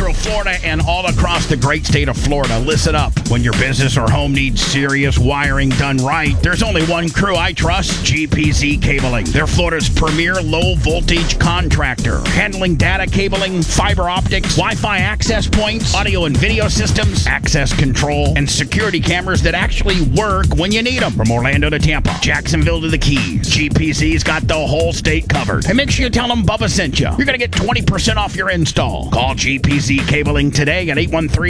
Central Florida and all across the great state of Florida. Listen up. When your business or home needs serious wiring done right, there's only one crew I trust, GPZ Cabling. They're Florida's premier low-voltage contractor, handling data cabling, fiber optics, Wi-Fi access points, audio and video systems, access control, and security cameras that actually work when you need them. From Orlando to Tampa, Jacksonville to the Keys, GPZ's got the whole state covered. And make sure you tell them Bubba sent you. You're going to get 20% off your install. Call GPZ Cabling today at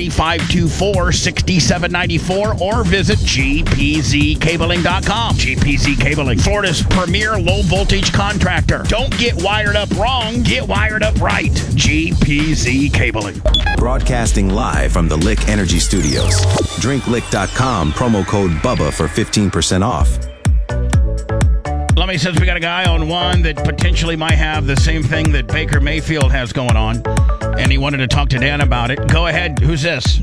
813-524-6794 or visit gpzcabling.com. GPZ Cabling, Florida's premier low-voltage contractor. Don't get wired up wrong. Get wired up right. GPZ Cabling. Broadcasting live from the Lick Energy Studios. DrinkLick.com, promo code BUBBA for 15% off. Let me says we got a guy on one that potentially might have the same thing that Baker Mayfield has going on, and he wanted to talk to Dan about it. Go ahead. Who's this?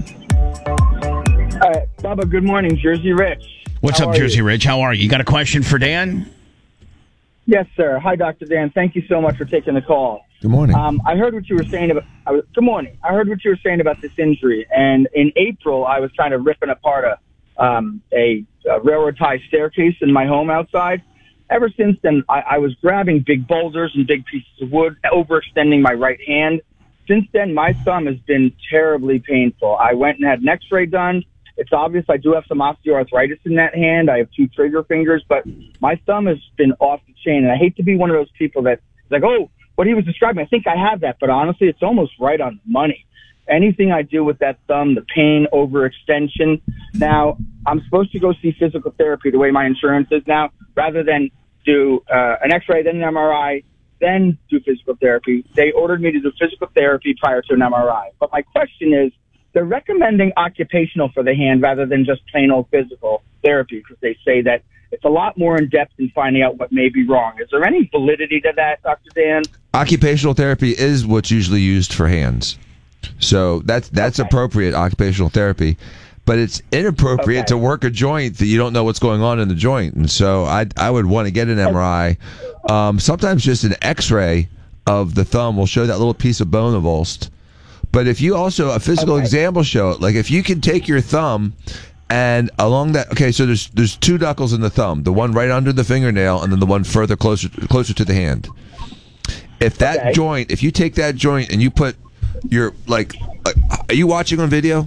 Bubba, good morning. Jersey Rich. What's up, Jersey Rich? How are you? You got a question for Dan? Yes, sir. Hi, Dr. Dan. Thank you so much for taking the call. Good morning. I heard what you were saying about. Good morning. I heard what you were saying about this injury, and in April, I was kind of ripping apart a railroad tie staircase in my home outside. Ever since then, I was grabbing big boulders and big pieces of wood, overextending my right hand. Since then, my thumb has been terribly painful. I went and had an x-ray done. It's obvious I do have some osteoarthritis in that hand. I have 2 trigger fingers, but my thumb has been off the chain. And I hate to be one of those people that's like, oh, what he was describing, I think I have that. But honestly, it's almost right on the money. Anything I do with that thumb, the pain, overextension. Now, I'm supposed to go see physical therapy the way my insurance is now, rather than do an x-ray, then an MRI, then do physical therapy. They ordered me to do physical therapy prior to an MRI. But my question is, they're recommending occupational for the hand rather than just plain old physical therapy because they say that it's a lot more in-depth in finding out what may be wrong. Is there any validity to that, Dr. Dan? Occupational therapy is what's usually used for hands. So that's okay. Appropriate occupational therapy. But it's inappropriate to work a joint that you don't know what's going on in the joint. And so I would want to get an MRI. Sometimes just an x-ray of the thumb will show that little piece of bone avulsed. But if you also, a physical exam will show it. Like if you can take your thumb and along that, okay, so there's 2 knuckles in the thumb, the one right under the fingernail and then the one further closer to the hand. If that joint, if you take that joint and you put your, are you watching on video?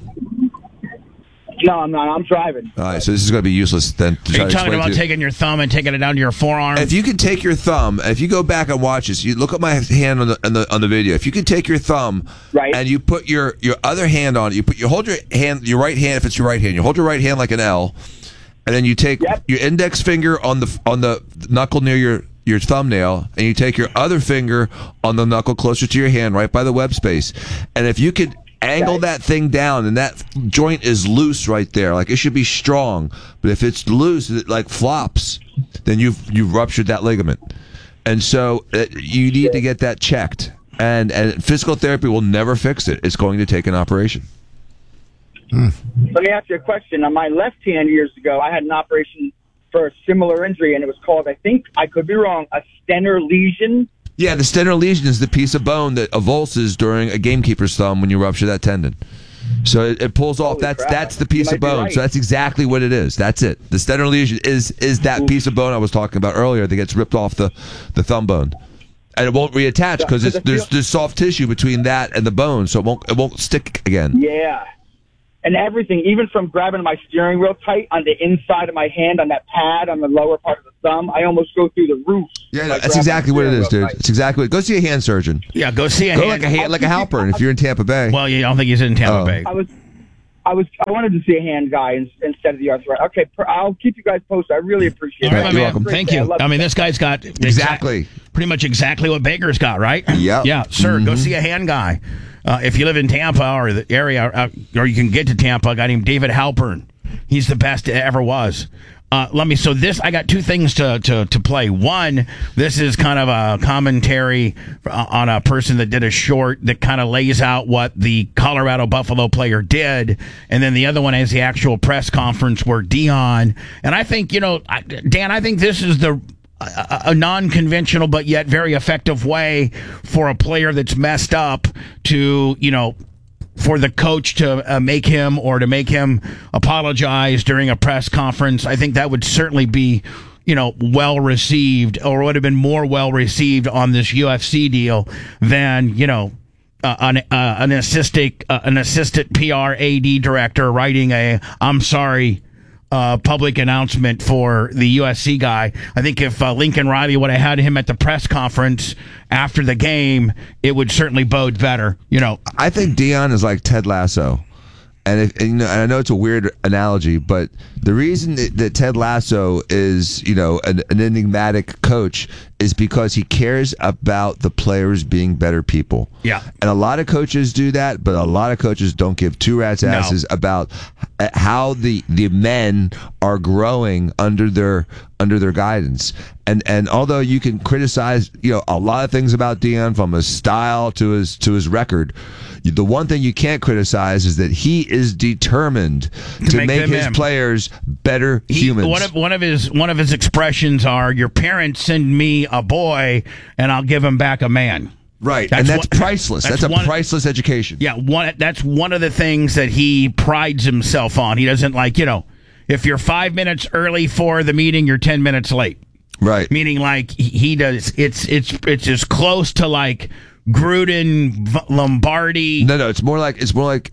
No, I'm not. I'm driving. All right, so this is going to be useless then. Are you talking about taking your thumb and taking it down to your forearm? If you can take your thumb, if you go back and watch this, you look at my hand on the video. If you can take your thumb and you put your other hand on it, you hold your right hand if it's your right hand. You hold your right hand like an L, and then you take your index finger on the knuckle near your thumbnail, and you take your other finger on the knuckle closer to your hand, right by the web space. And if you could angle that thing down and that joint is loose right there, like it should be strong, but if it's loose, it like flops, then you've ruptured that ligament. And so you need to get that checked, and physical therapy will never fix it. It's going to take an operation. Let me ask you a question. On my left hand years ago, I had an operation for a similar injury, and it was called, I think, I could be wrong, a Stenner lesion. Yeah, the Stenner lesion is the piece of bone that avulses during a gamekeeper's thumb when you rupture that tendon. So it pulls off. That's the piece of bone. So that's exactly what it is. That's it. The Stenner lesion is that piece of bone I was talking about earlier that gets ripped off the thumb bone, and it won't reattach because there's soft tissue between that and the bone, so it won't stick again. Yeah. And everything, even from grabbing my steering wheel tight on the inside of my hand, on that pad, on the lower part of the thumb, I almost go through the roof. Yeah, that's exactly what it is, dude. It's exactly what. Go see a hand surgeon. Yeah, go see a hand. Like a Halpern if you're in Tampa Bay. Well, I don't think he's in Tampa Bay. I wanted to see a hand guy instead of the arthritis. Okay, I'll keep you guys posted. I really appreciate it. All right, you're welcome. Thank you. I mean, this guy's got pretty much exactly what Baker's got, right? Yeah, sir. Go see a hand guy. If you live in Tampa or the area, or you can get to Tampa, a guy named David Halpern. He's the best it ever was. I got 2 things to play. One, this is kind of a commentary on a person that did a short that kind of lays out what the Colorado Buffalo player did. And then the other one is the actual press conference where Deion, and I think, Dan, I think this is a non-conventional but yet very effective way for a player that's messed up to, for the coach to make him apologize during a press conference. I think that would certainly be, well received, or would have been more well received on this UFC deal than, an assistant PR AD director writing a "I'm sorry" public announcement for the USC guy. I think if Lincoln Riley would have had him at the press conference after the game, it would certainly bode better. I think Deion is like Ted Lasso. And I know it's a weird analogy, but the reason that Ted Lasso is, an enigmatic coach is because he cares about the players being better people. Yeah. And a lot of coaches do that, but a lot of coaches don't give two rat's asses about how the men are growing under their guidance. And although you can criticize, a lot of things about Deion, from his style to his record, the one thing you can't criticize is that he is determined to make his players better humans. One of his expressions are, "Your parents send me a boy, and I'll give him back a man." Right, and that's priceless. That's a priceless education. Yeah, that's one of the things that he prides himself on. He doesn't if you're 5 minutes early for the meeting, you're 10 minutes late. Right, meaning he does. It's as close to Gruden, Lombardi. No, it's more like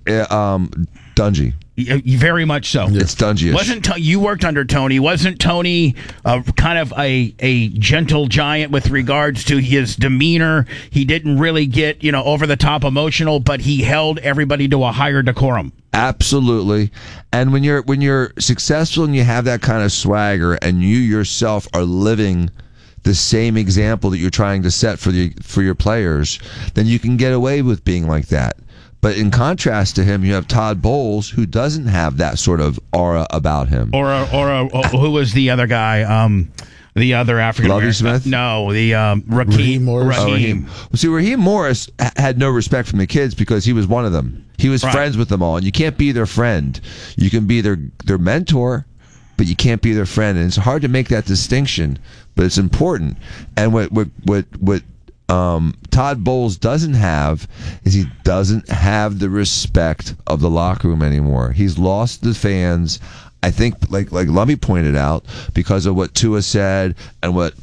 Dungy. Very much so. It's Dungy-ish. You worked under Tony? Wasn't Tony kind of a gentle giant with regards to his demeanor? He didn't really get over the top emotional, but he held everybody to a higher decorum. Absolutely. And when you're successful and you have that kind of swagger, and you yourself are living the same example that you're trying to set for your players, then you can get away with being like that. But in contrast to him, you have Todd Bowles, who doesn't have that sort of aura about him. Or who was the other guy? The other African American. Lovie Smith? No, the Raheem Morris. Raheem. Well, see, Raheem Morris had no respect from the kids because he was one of them. He was friends with them all, and you can't be their friend. You can be their mentor, but you can't be their friend, and it's hard to make that distinction, but it's important. And what Todd Bowles doesn't have is he doesn't have the respect of the locker room anymore. He's lost the fans. I think, like Lummy pointed out, because of what Tua said and what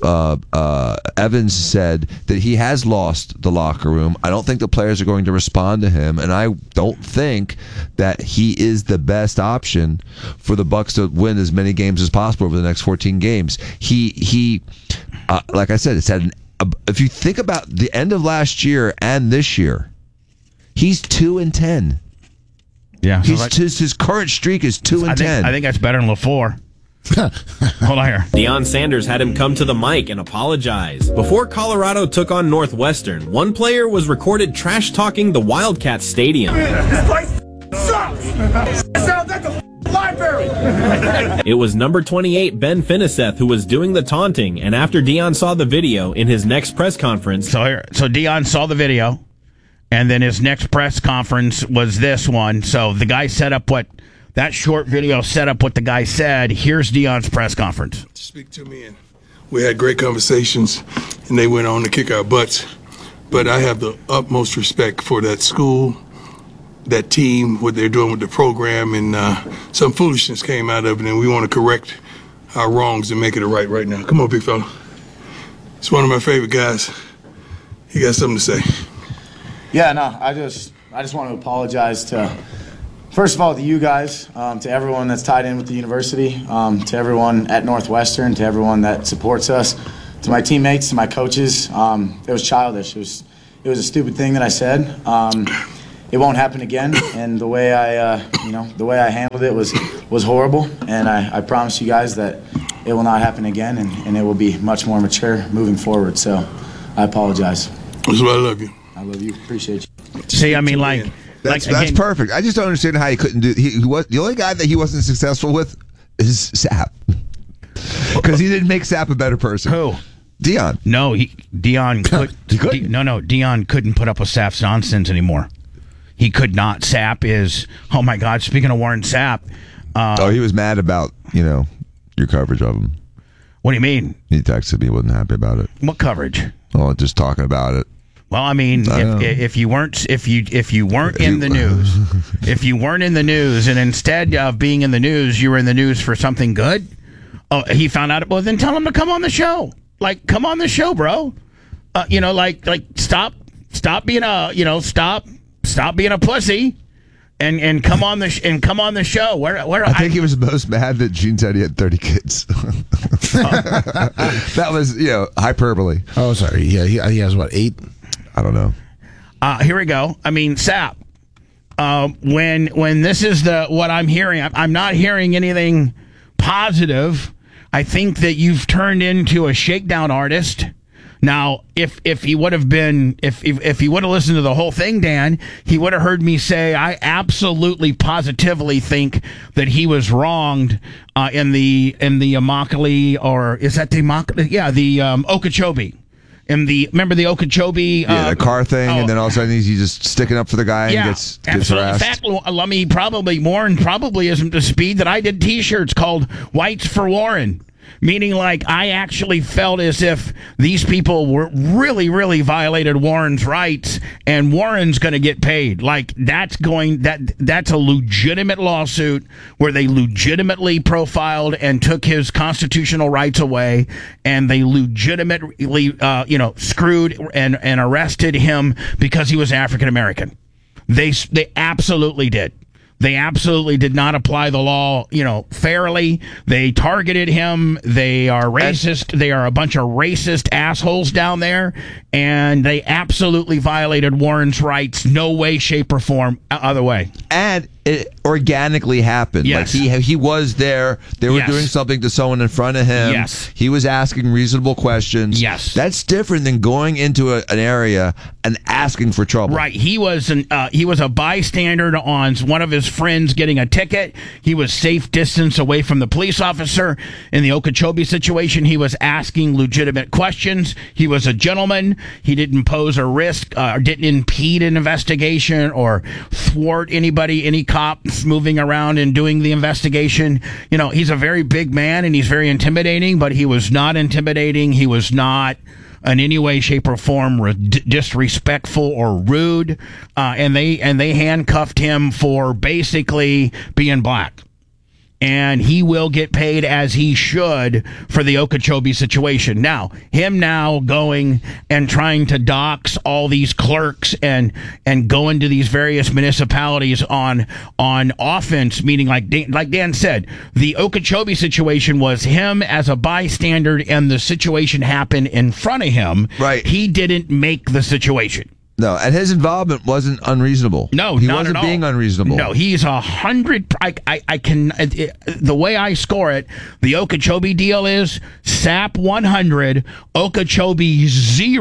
Evans said, that he has lost the locker room. I don't think the players are going to respond to him, and I don't think that he is the best option for the Bucs to win as many games as possible over the next 14 games. He like I said, it's had if you think about the end of last year and this year, he's 2-10. Yeah, his current streak is 2-10. I think that's better than LaFleur. Hold on here. Deion Sanders had him come to the mic and apologize. Before Colorado took on Northwestern, one player was recorded trash-talking the Wildcat Stadium. This place sucks! It sounds like a library! It was number 28, Ben Finiseth, who was doing the taunting, and after Deion saw the video in his next press conference... So Deion saw the video, and then his next press conference was this one. So the guy set up that short video set up what the guy said. Here's Deion's press conference. Speak to me, and we had great conversations, and they went on to kick our butts. But I have the utmost respect for that school, that team, what they're doing with the program, and some foolishness came out of it, and we want to correct our wrongs and make it right now. Come on, big fella. It's one of my favorite guys. He got something to say. Yeah, no, I just want to apologize to, first of all, to you guys, to everyone that's tied in with the university, to everyone at Northwestern, to everyone that supports us, to my teammates, to my coaches. It was childish. It was a stupid thing that I said. It won't happen again, and the way I handled it was horrible. And I promise you guys that it will not happen again, and it will be much more mature moving forward. So I apologize. That's why I love you. I love you. Appreciate you. See, I mean, that's perfect. I just don't understand how he couldn't do. He was the only guy that he wasn't successful with is Sapp, because he didn't make Sapp a better person. Who? Deion. No, Deion could. Deion couldn't put up with Sapp's nonsense anymore. He could not. Sapp is. Oh my God! Speaking of Warren Sapp. He was mad about your coverage of him. What do you mean? He texted me. He wasn't happy about it. What coverage? Oh, just talking about it. Well, I mean, if you weren't in the news, if you weren't in the news, and instead of being in the news, you were in the news for something good. Oh, he found out. Well, then tell him to come on the show. Like, come on the show, bro. Stop being stop being a pussy. And come on the show. I think he was most mad that Gene said he had 30 kids. That was hyperbole. Oh, sorry. Yeah, he has what, 8? I don't know. Here we go. I mean, Sap. When this is what I'm hearing, I'm not hearing anything positive. I think that you've turned into a shakedown artist. Now, if he would have been, if he would have listened to the whole thing, Dan, he would have heard me say, I absolutely positively think that he was wronged in the Immokalee, or is that the Immokalee? Yeah, the Okeechobee. Remember the Okeechobee? The car thing, and then all of a sudden he's just sticking up for the guy and gets harassed. In fact, Lummy probably isn't the speed that I did T-shirts called Whites for Warren. Meaning, like, I actually felt as if these people were really, really violated Warren's rights, and Warren's going to get paid. Like, that's a legitimate lawsuit where they legitimately profiled and took his constitutional rights away, and they legitimately, screwed and arrested him because he was African American. They absolutely did. They absolutely did not apply the law, fairly. They targeted him. They are racist. They are a bunch of racist assholes down there, and they absolutely violated Warren's rights. No way, shape, or form other way. And it organically happened. Yes. Like he was there. They were doing something to someone in front of him. Yes. He was asking reasonable questions. Yes. That's different than going into an area and asking for trouble. Right. He was a bystander on one of his friends getting a ticket. He was safe distance away from the police officer. In the Okeechobee situation, he was asking legitimate questions. He was a gentleman. He didn't pose a risk, or didn't impede an investigation or thwart any cops moving around and doing the investigation. He's a very big man and he's very intimidating, but he was not intimidating. He was not in any way, shape, or form disrespectful or rude. And they handcuffed him for basically being black. And he will get paid as he should for the Okeechobee situation. Now, him going and trying to dox all these clerks and go into these various municipalities on offense, meaning like Dan said, the Okeechobee situation was him as a bystander, and the situation happened in front of him. Right. He didn't make the situation. No, and his involvement wasn't unreasonable. No, he not wasn't at all. being unreasonable. No, he's 100. I can. The way I score it, the Okeechobee deal is Sap 100, Okeechobee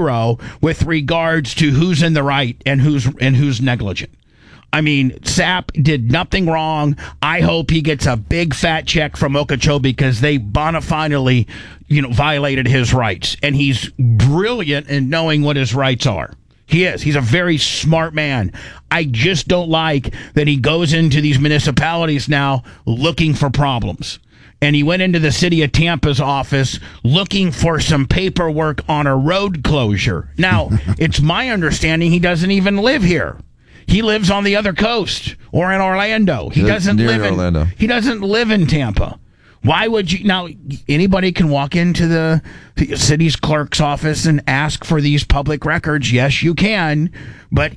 0 with regards to who's in the right and who's negligent. I mean, Sap did nothing wrong. I hope he gets a big fat check from Okeechobee because they bona fidely, violated his rights, and he's brilliant in knowing what his rights are. He is. He's a very smart man. I just don't like that he goes into these municipalities now looking for problems. And he went into the city of Tampa's office looking for some paperwork on a road closure. Now, it's my understanding he doesn't even live here. He lives on the other coast or in Orlando. He doesn't live in Orlando. He doesn't live in Tampa. Why would you? Now, anybody can walk into the city's clerk's office and ask for these public records. Yes, you can. But,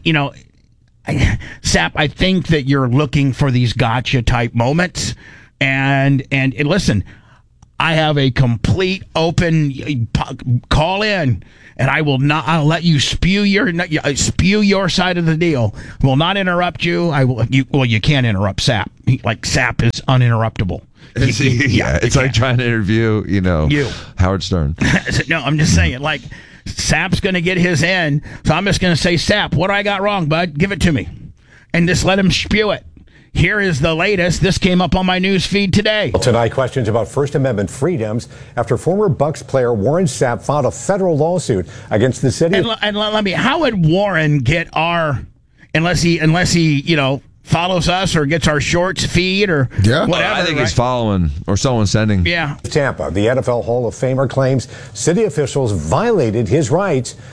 Sap, I think that you're looking for these gotcha type moments. And listen, I have a complete open call in, and I'll let you spew your side of the deal. I will not interrupt you. You can't interrupt Sap. Sap is uninterruptible. It's like trying to interview, Howard Stern. No, I'm just saying, Sap's going to get his end, so I'm just going to say, Sap, what I got wrong, bud? Give it to me. And just let him spew it. Here is the latest. This came up on my news feed today. Tonight, questions about First Amendment freedoms after former Bucks player Warren Sapp filed a federal lawsuit against the city. And let me, how would Warren get unless he follows us or gets our shorts feed or whatever. I think he's following or someone's sending. Yeah. Tampa, the NFL Hall of Famer claims city officials violated his rights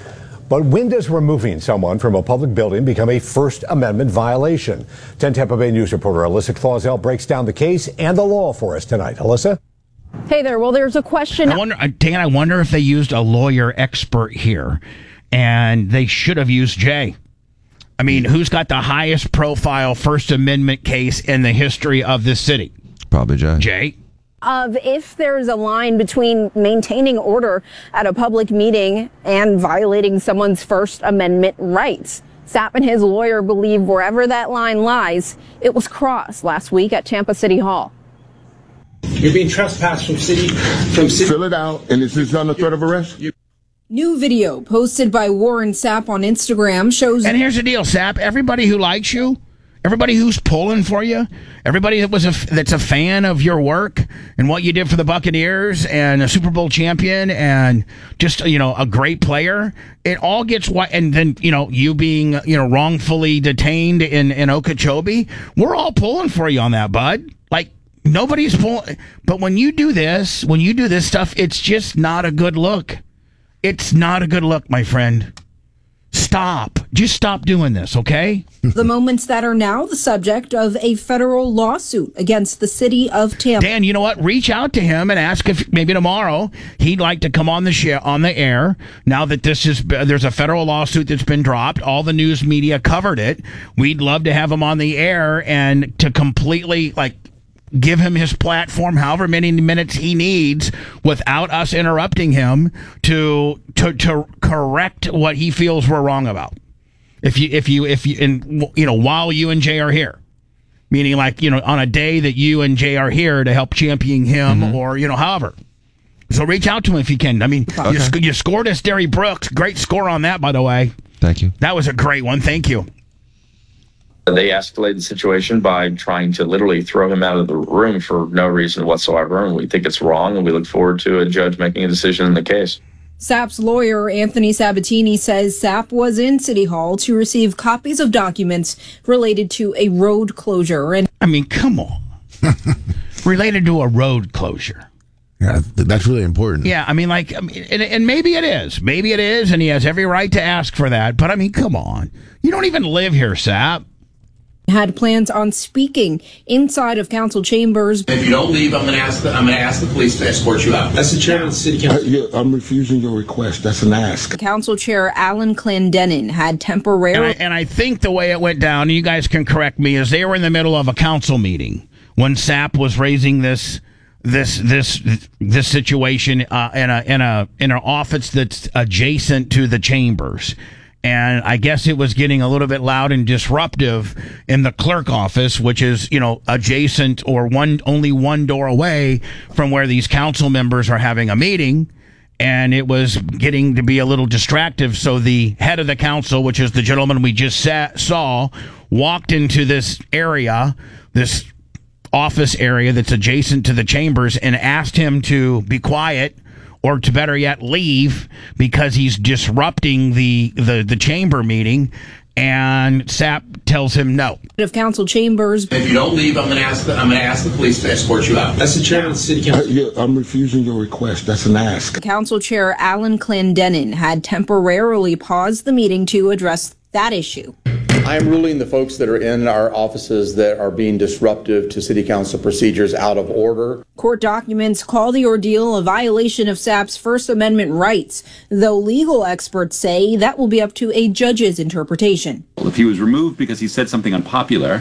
But when does removing someone from a public building become a First Amendment violation? 10 Tampa Bay News reporter Alyssa Clausell breaks down the case and the law for us tonight. Alyssa? Hey there. Well, there's a question. I wonder if they used a lawyer expert here, and they should have used Jay. I mean, who's got the highest profile First Amendment case in the history of this city? Probably Jay. Jay? Of if there's a line between maintaining order at a public meeting and violating someone's First Amendment rights. Sapp and his lawyer believe wherever that line lies, it was crossed last week at Tampa City Hall. You're being trespassed from city. Fill it out, and is this under threat of arrest? New video posted by Warren Sapp on Instagram shows... And here's the deal, Sapp. Everybody who likes you, everybody who's pulling for you, everybody that's a fan of your work and what you did for the Buccaneers and a Super Bowl champion and just, a great player, it all gets... And then, you being, wrongfully detained in Okeechobee, we're all pulling for you on that, bud. Like, nobody's pulling... But when you do this stuff, it's just not a good look. It's not a good look, my friend. Stop. Just stop doing this, okay? The moments that are now the subject of a federal lawsuit against the city of Tampa. Dan, you know what? Reach out to him and ask if maybe tomorrow he'd like to come on the air. Now that there's a federal lawsuit that's been dropped, all the news media covered it. We'd love to have him on the air and to completely give him his platform, however many minutes he needs, without us interrupting him to correct what he feels we're wrong about. If you while you and Jay are here, meaning on a day that you and Jay are here to help champion him, or however. So reach out to him if you can. I mean, you scored us, Derry Brooks. Great score on that, by the way. Thank you. That was a great one. Thank you. They escalated the situation by trying to literally throw him out of the room for no reason whatsoever, and we think it's wrong, and we look forward to a judge making a decision in the case. Sapp's lawyer, Anthony Sabatini, says Sapp was in City Hall to receive copies of documents related to a road closure. And I mean, come on. Related to a road closure. Yeah, that's really important. Yeah, and maybe it is. Maybe it is, and he has every right to ask for that. But, come on. You don't even live here, Sapp. Had plans on speaking inside of council chambers. If you don't leave, I'm going to ask the police to escort you out. That's the chairman of the city council. I'm refusing your request. That's an ask. Council chair Alan Clendenin had temporarily... And I think the way it went down, and you guys can correct me, is they were in the middle of a council meeting when Sapp was raising this situation in an office that's adjacent to the chambers. And I guess it was getting a little bit loud and disruptive in the clerk office, which is, adjacent or only one door away from where these council members are having a meeting. And it was getting to be a little distractive. So the head of the council, which is the gentleman we just saw, walked into this area, this office area that's adjacent to the chambers, and asked him to be quiet, or to better yet, leave, because he's disrupting the chamber meeting. And Sapp tells him no. Of council chambers. If you don't leave, I'm going to ask the police to escort you out. That's the chairman of the city council. I'm refusing your request. That's an ask. Council chair Alan Clendenin had temporarily paused the meeting to address that issue. I am ruling the folks that are in our offices that are being disruptive to city council procedures out of order. Court documents call the ordeal a violation of Sapp's First Amendment rights, though legal experts say that will be up to a judge's interpretation. If he was removed because he said something unpopular,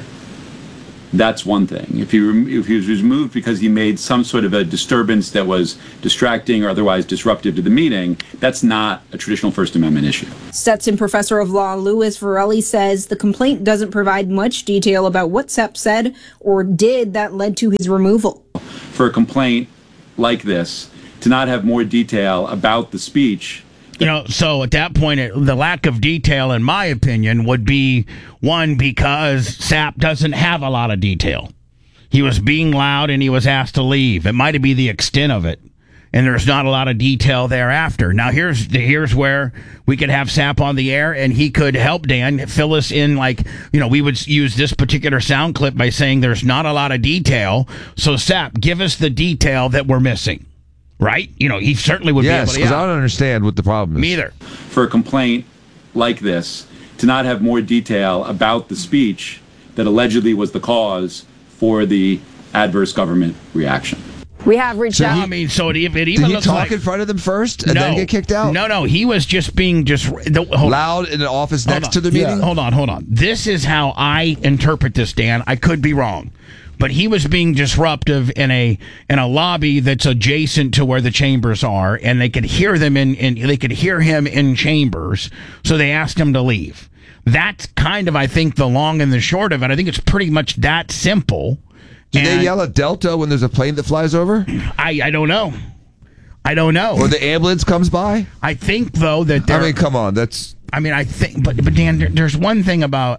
that's one thing. If he was removed because he made some sort of a disturbance that was distracting or otherwise disruptive to the meeting, that's not a traditional First Amendment issue. Stetson professor of law Louis Varelli says the complaint doesn't provide much detail about what Sapp said or did that led to his removal. For a complaint like this, to not have more detail about the speech... So at that point, the lack of detail, in my opinion, would be, one, because Sapp doesn't have a lot of detail. He was being loud and he was asked to leave. It might be the extent of it. And there's not a lot of detail thereafter. Now, here's where we could have Sapp on the air and he could help Dan fill us in, we would use this particular sound clip by saying there's not a lot of detail. So, Sapp, give us the detail that we're missing. Right? He certainly would be able to. Yes, because I don't understand what the problem is. Me either. For a complaint like this to not have more detail about the speech that allegedly was the cause for the adverse government reaction. We have reached out. I mean, so it even Did he talk in front of them first and then get kicked out? No, he was just being loud in an office next to the meeting? Yeah. Hold on. This is how I interpret this, Dan. I could be wrong. But he was being disruptive in a lobby that's adjacent to where the chambers are, and they could hear them they could hear him in chambers, so they asked him to leave. That's kind of, I think, the long and the short of it. I think it's pretty much that simple. Do they yell at Delta when there's a plane that flies over? I don't know. I don't know. Or the ambulance comes by? I think, though, that I mean, come on. I think, but Dan, there's one thing about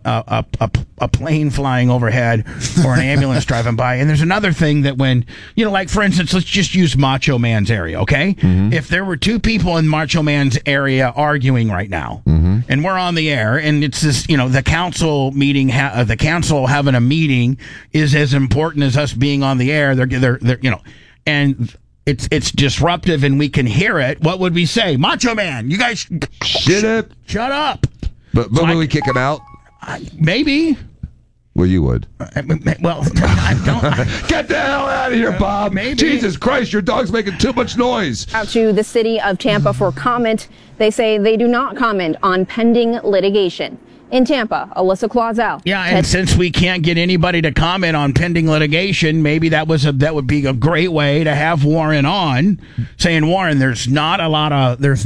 a plane flying overhead or an ambulance driving by, and there's another thing that when, like, for instance, let's just use Macho Man's area, okay? Mm-hmm. If there were two people in Macho Man's area arguing right now, and we're on the air, and it's this, the council meeting, the council having a meeting is as important as us being on the air. They're and it's disruptive and we can hear it. What would we say? Macho Man, you guys shut up. But will we kick him out? Maybe. Well, you would. Well, I don't. Get the hell out of here, Bob. Maybe. Jesus Christ, your dog's making too much noise. Out to the city of Tampa for comment. They say they do not comment on pending litigation. In Tampa, Alyssa Clausell. Yeah, and since we can't get anybody to comment on pending litigation, maybe that would be a great way to have Warren on, saying, Warren, there's not a lot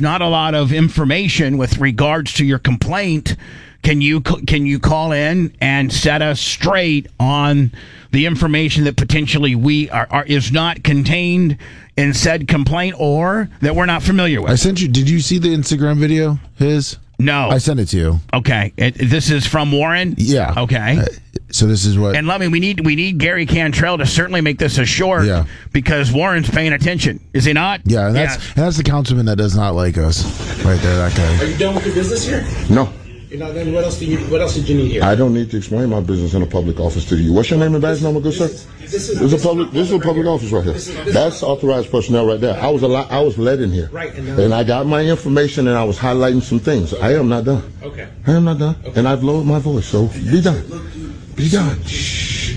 of information with regards to your complaint. Can you call in and set us straight on the information that potentially is not contained in said complaint or that we're not familiar with? I sent you. Did you see the Instagram video? No. I sent it to you. Okay. This is from Warren? Yeah. Okay. So this is what... And we need Gary Cantrell to certainly make this a short because Warren's paying attention. Is he not? Yeah, and that's the councilman that does not like us. Right there, that guy. Are you done with your business here? No. You're not done? What else did you need here? I don't need to explain my business in a public office to you. What's your name and badge number, good sir? This is a public office right here. That's authorized personnel right there. I was led in here. Right. And I got my information and I was highlighting some things. I am not done. Okay. I am not done. Okay. And I've lowered my voice, so be done. Be done. Shh.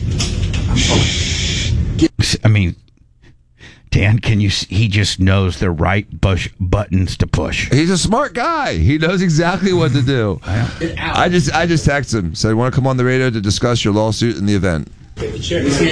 I mean, Dan, he just knows the right buttons to push. He's a smart guy. He knows exactly what to do. I just texted him. Said, want to come on the radio to discuss your lawsuit in the event. Was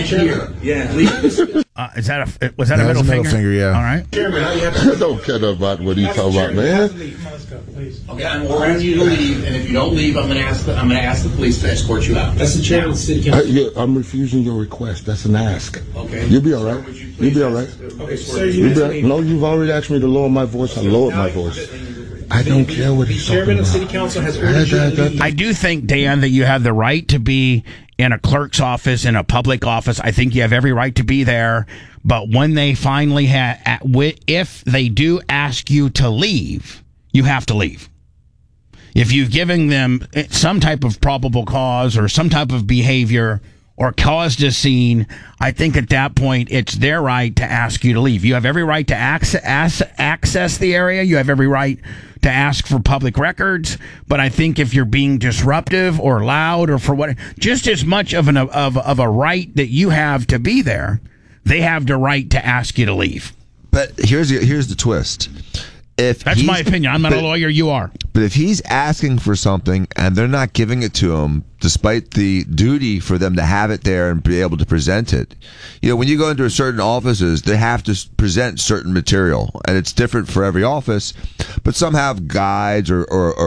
that a middle finger? Yeah. All right. Chairman, I don't care about what he's talking about, man. Okay, I'm ordering you to leave, and if you don't leave, I'm going to ask the police to escort you out. That's the chairman of the city council. I'm refusing your request. That's an ask. Okay. You'll be all right. You'll be all right. Okay, sir, No, you've already asked me to lower my voice. I lowered my voice. I don't care what he's talking about. Chairman of city council has ordered you to leave. I do think, Dan, that you have the right to be in a clerk's office, in a public office. I think you have every right to be there. But when they finally if they do ask you to leave, you have to leave. If you've given them some type of probable cause or some type of behavior or caused a scene, I think at that point it's their right to ask you to leave. You have every right to access the area. You have every right to ask for public records. But I think if you're being disruptive or loud or for what, just as much of a right that you have to be there, they have the right to ask you to leave. But here's the twist. That's my opinion. I'm not a lawyer. You are. But if he's asking for something and they're not giving it to him, despite the duty for them to have it there and be able to present it, when you go into certain offices, they have to present certain material, and it's different for every office. But some have guides or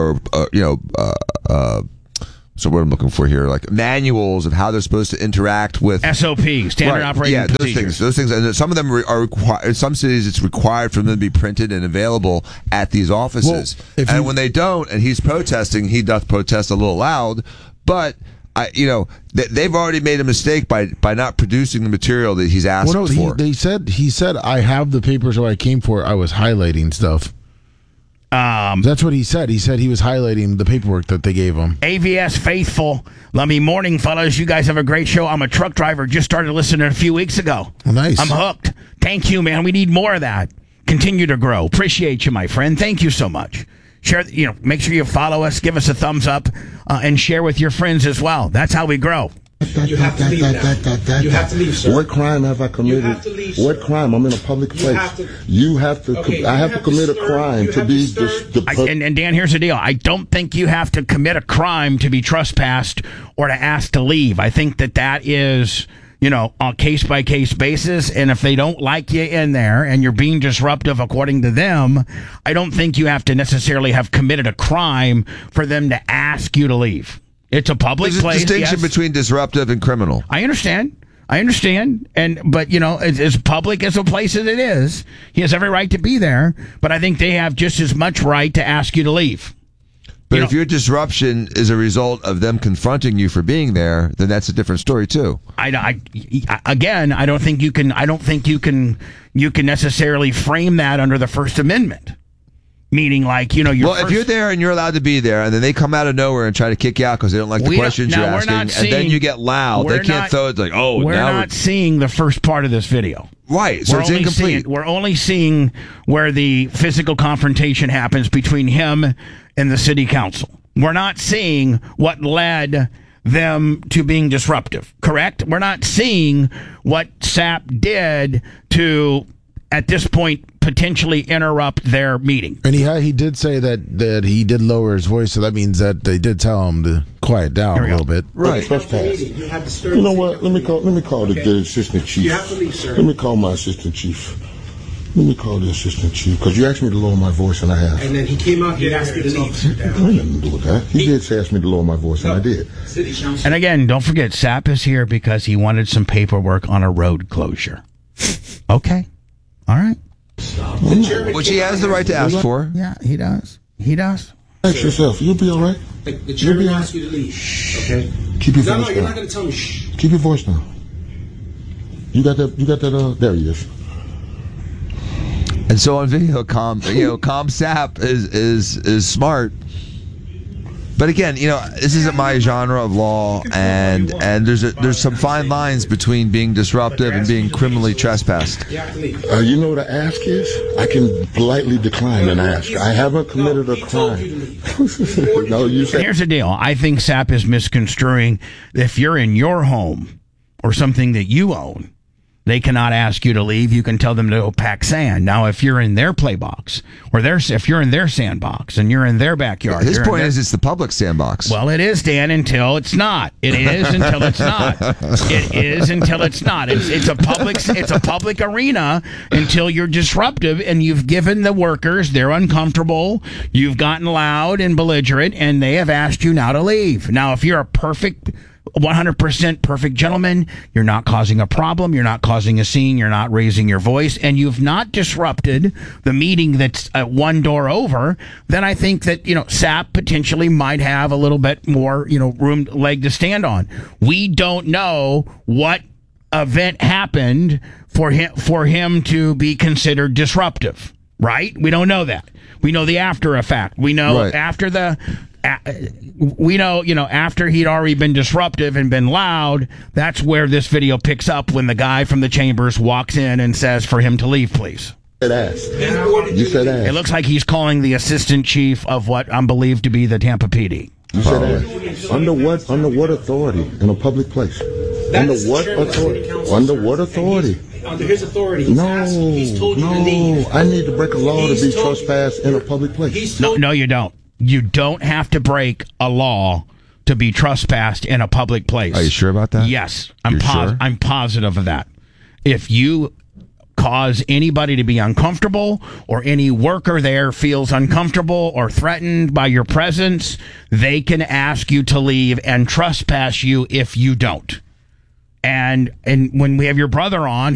so what I'm looking for here, like manuals of how they're supposed to interact with SOP, standard operating procedures. Those things, and some of them are required. In some cities, it's required for them to be printed and available at these offices. Well, when they don't, and he's protesting, he doth protest a little loud, but they've already made a mistake by not producing the material that he's asked for. He said, I have the papers where I came for. I was highlighting stuff. That's what he said. He said he was highlighting the paperwork that they gave him. AVS Faithful. Morning, fellas. You guys have a great show. I'm a truck driver. Just started listening a few weeks ago. Well, nice. I'm hooked. Thank you, man. We need more of that. Continue to grow. Appreciate you, my friend. Thank you so much. Share, make sure you follow us, give us a thumbs up, and share with your friends as well. That's how we grow. You have to leave now. You have to leave, sir. What crime have I committed? You have to leave, what crime? I'm in a public place. You have to. I have to commit a crime to be and Dan, here's the deal. I don't think you have to commit a crime to be trespassed or to ask to leave. I think that is, on a case-by-case basis, and if they don't like you in there and you're being disruptive according to them, I don't think you have to necessarily have committed a crime for them to ask you to leave. It's a public place. There's a distinction between disruptive and criminal. I understand. But as public as a place as it is, he has every right to be there, but I think they have just as much right to ask you to leave. But if your disruption is a result of them confronting you for being there, then that's a different story too. I don't think you can necessarily frame that under the First Amendment. Meaning, if you're there and you're allowed to be there, and then they come out of nowhere and try to kick you out because they don't like the questions you're asking, and then you get loud, they can't throw it we're not seeing the first part of this video. Right, so it's incomplete. We're only seeing where the physical confrontation happens between him and the city council. We're not seeing what led them to being disruptive, correct? We're not seeing what SAP did to, at this point, potentially interrupt their meeting. And he did say that he did lower his voice, so that means that they did tell him to quiet down a little bit. Right. Trespass. You know what? Let me call the assistant chief. You have to leave, sir. Let me call my assistant chief. Let me call the assistant chief, because you asked me to lower my voice, and I have. And then he came out here and asked me to leave. That had nothing to do with that. He did ask me to lower my voice, and I did. And again, don't forget, SAP is here because he wanted some paperwork on a road closure. Okay. All right. Which he has the right to ask for. Yeah, he does. Ask yourself, you'll be all right. The chairman asked you to leave. Okay. Keep your voice down. No, you're not going to tell me. Shh. Keep your voice down. You got that. There he is. And so on video, Calm SAP is smart. But again, this isn't my genre of law, and there's some fine lines between being disruptive and being criminally trespassed. You know what an ask is? I can politely decline an ask. I haven't committed a crime. No, you said. Here's the deal. I think SAP is misconstruing. If you're in your home or something that you own, they cannot ask you to leave. You can tell them to go pack sand. Now, if you're in their play box, or if you're in their sandbox and you're in their backyard. His point is it's the public sandbox. Well, it is, Dan, until it's not. It is until it's not. It is until it's not. It's a public arena until you're disruptive and you've given the workers, they're uncomfortable, you've gotten loud and belligerent, and they have asked you now to leave. Now, if you're a 100% perfect gentleman, you're not causing a problem, you're not causing a scene, you're not raising your voice, and you've not disrupted the meeting that's one door over, then I think that, SAP potentially might have a little bit more, leg to stand on. We don't know what event happened for him to be considered disruptive, right? We don't know that. We know the after effect. We know after after he'd already been disruptive and been loud, that's where this video picks up when the guy from the chambers walks in and says for him to leave, please. You said ask. It looks like he's calling the assistant chief of what I'm believed to be the Tampa PD. You said ask. Under what authority in a public place? Under what authority? Under what authority? Under his authority. No. I need to break a law to be trespassed in a public place. No, you don't. You don't have to break a law to be trespassed in a public place. Are you sure about that? Yes. Sure? I'm positive of that. If you cause anybody to be uncomfortable or any worker there feels uncomfortable or threatened by your presence, they can ask you to leave and trespass you if you don't. And when we have your brother on,